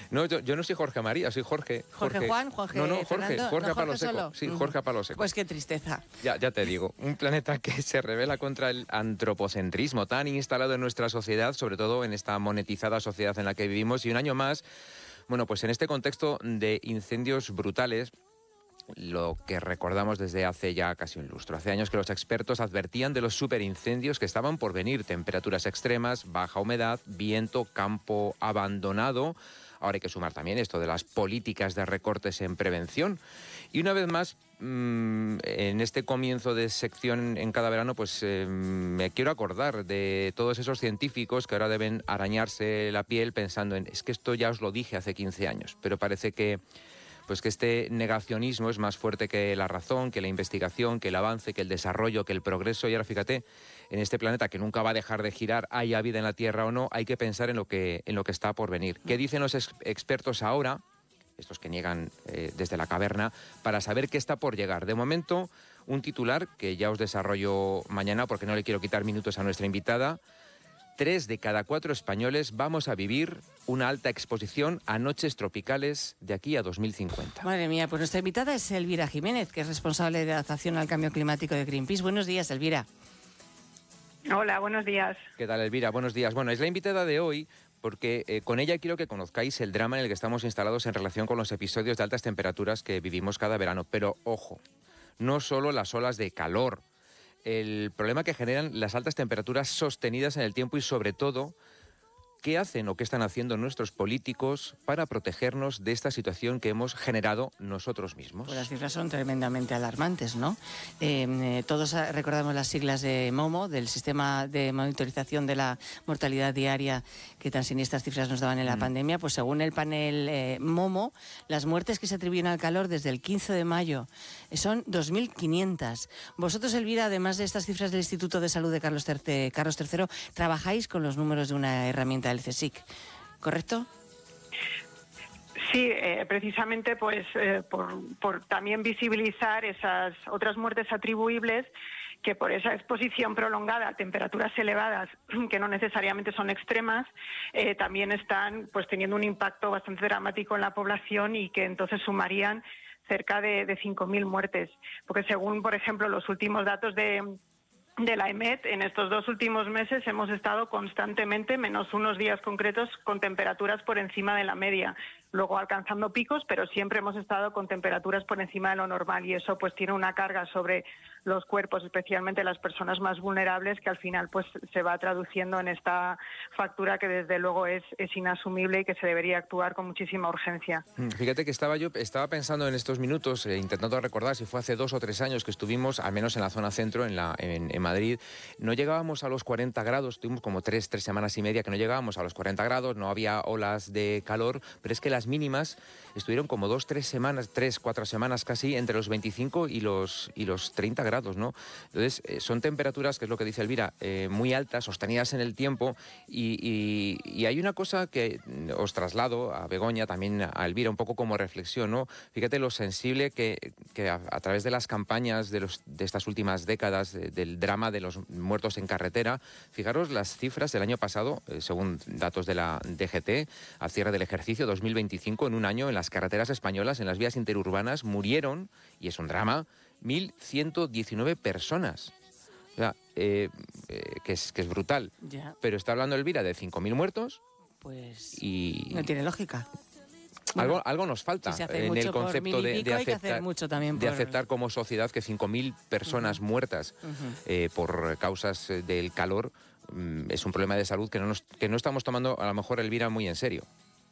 No, yo no soy Jorge María, soy Jorge. Jorge Juan, Jorge No, Jorge, Fernando, Jorge no, a palo Jorge seco. solo. Sí, Jorge a palo seco. Pues qué tristeza. Ya te digo, un planeta que se revela contra el antropocentrismo tan instalado en nuestra sociedad, sobre todo en esta monetizada sociedad en la que vivimos, y un año más, bueno, pues en este contexto de incendios brutales, lo que recordamos desde hace ya casi un lustro. Hace años que los expertos advertían de los superincendios que estaban por venir, temperaturas extremas, baja humedad, viento, campo abandonado. Ahora hay que sumar también esto de las políticas de recortes en prevención. Y una vez más, en este comienzo de sección en cada verano, pues me quiero acordar de todos esos científicos que ahora deben arañarse la piel pensando en, es que esto ya os lo dije hace 15 años, pero parece que este negacionismo es más fuerte que la razón, que la investigación, que el avance, que el desarrollo, que el progreso. Y ahora fíjate, en este planeta que nunca va a dejar de girar, haya vida en la Tierra o no, hay que pensar en lo que está por venir. ¿Qué dicen los expertos ahora, estos que niegan desde la caverna, para saber qué está por llegar? De momento, un titular que ya os desarrollo mañana porque no le quiero quitar minutos a nuestra invitada. 3 de cada 4 españoles vamos a vivir una alta exposición a noches tropicales de aquí a 2050. Madre mía, pues nuestra invitada es Elvira Jiménez, que es responsable de adaptación al cambio climático de Greenpeace. Buenos días, Elvira. Hola, buenos días. ¿Qué tal, Elvira? Buenos días. Bueno, es la invitada de hoy porque con ella quiero que conozcáis el drama en el que estamos instalados en relación con los episodios de altas temperaturas que vivimos cada verano. Pero, ojo, no solo las olas de calor, el problema que generan las altas temperaturas sostenidas en el tiempo y, sobre todo, ¿qué hacen o qué están haciendo nuestros políticos para protegernos de esta situación que hemos generado nosotros mismos? Pues las cifras son tremendamente alarmantes, ¿no? Todos recordamos las siglas de MOMO, del Sistema de Monitorización de la Mortalidad Diaria, que tan siniestras cifras nos daban en la pandemia. Pues según el panel MOMO, las muertes que se atribuyen al calor desde el 15 de mayo son 2.500. Vosotros, Elvira, además de estas cifras del Instituto de Salud de Carlos III, trabajáis con los números de una herramienta del CSIC, ¿correcto? Sí, precisamente pues por también visibilizar esas otras muertes atribuibles que por esa exposición prolongada a temperaturas elevadas, que no necesariamente son extremas, también están pues teniendo un impacto bastante dramático en la población y que entonces sumarían cerca de 5.000 muertes. Porque según, por ejemplo, los últimos datos de la EMET, en estos 2 últimos meses hemos estado constantemente, menos unos días concretos, con temperaturas por encima de la media, luego alcanzando picos, pero siempre hemos estado con temperaturas por encima de lo normal, y eso pues tiene una carga sobre los cuerpos, especialmente las personas más vulnerables, que al final pues se va traduciendo en esta factura que desde luego es inasumible y que se debería actuar con muchísima urgencia. Fíjate que estaba pensando en estos minutos, intentando recordar si fue hace 2 o 3 años que estuvimos, al menos en la zona centro, en Madrid, no llegábamos a los 40 grados, tuvimos como 3 semanas y media que no llegábamos a los 40 grados, no había olas de calor, pero es que las mínimas estuvieron como 3-4 semanas casi entre los 25 y los 30 grados, ¿no? Entonces, son temperaturas, que es lo que dice Elvira, muy altas, sostenidas en el tiempo, y hay una cosa que os traslado a Begoña, también a Elvira, un poco como reflexión, ¿no? Fíjate lo sensible que a través de las campañas de estas últimas décadas, del drama de los muertos en carretera, fijaros las cifras del año pasado, según datos de la DGT, al cierre del ejercicio 2025, en un año en las carreteras españolas, en las vías interurbanas, murieron, y es un drama, 1.119 personas. O sea, que es brutal. Ya. Pero está hablando Elvira de 5.000 muertos. Pues y no tiene lógica. Algo nos falta si en el concepto de aceptar como sociedad que 5.000 personas muertas por causas del calor es un problema de salud que no estamos tomando, a lo mejor, Elvira, muy en serio.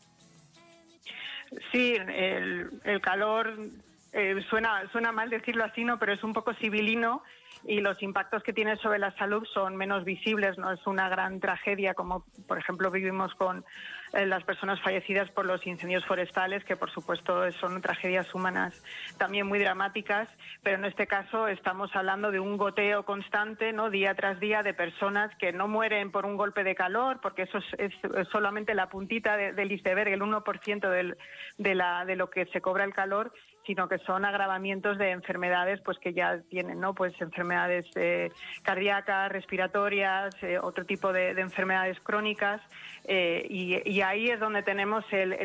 Sí, el calor suena mal decirlo así, ¿no? Pero es un poco sibilino, y los impactos que tiene sobre la salud son menos visibles, no es una gran tragedia como, por ejemplo, vivimos con las personas fallecidas por los incendios forestales, que por supuesto son tragedias humanas también muy dramáticas, pero en este caso estamos hablando de un goteo constante, ¿no? Día tras día, de personas que no mueren por un golpe de calor, porque eso es solamente la puntita del iceberg, el 1% de lo que se cobra el calor, sino que son agravamientos de enfermedades pues que ya tienen, ¿no? Pues enfermedades cardíacas, respiratorias, otro tipo de enfermedades crónicas, y ahí es donde tenemos el